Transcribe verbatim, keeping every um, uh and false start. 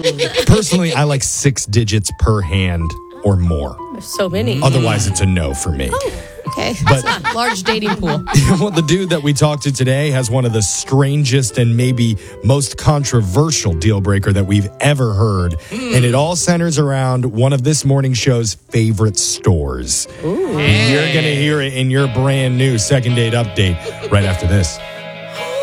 Personally, I like six digits per hand or more. There's so many. Otherwise, it's a no for me. Okay. But Large dating pool. well, the dude that we talked to today has one of the strangest and maybe most controversial deal breaker that we've ever heard. Mm. And it all centers around one of this morning show's favorite stores. Ooh. You're going to hear it in your brand new second date update right after this.